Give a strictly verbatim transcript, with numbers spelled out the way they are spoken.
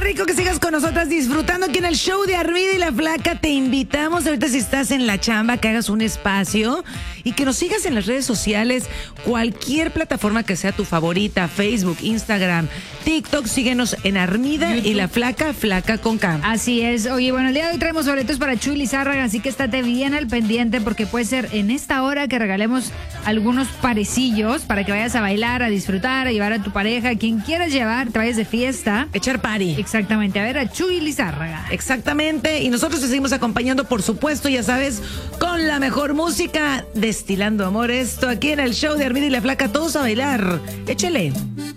rico que sigas con nosotras disfrutando aquí en el show de Armida y la Flaca. Te invitamos ahorita, si estás en la chamba, que hagas un espacio y que nos sigas en las redes sociales, cualquier plataforma que sea tu favorita, Facebook, Instagram, TikTok. Síguenos en Armida YouTube y la Flaca, Flaca con K. Así es. Oye, bueno, el día de hoy traemos boletos para Chuy Lizárraga, así que estate bien al pendiente porque puede ser en esta hora que regalemos algunos parecillos para que vayas a bailar, a disfrutar, a llevar a tu pareja, quien quieras llevar, te vayas de fiesta. Echar party. Exactamente, a ver a Chuy Lizárraga. Exactamente, y nosotros te seguimos acompañando, por supuesto, ya sabes, con la mejor música, destilando amor. Esto aquí en el show de Armida y la Flaca, todos a bailar. Échale.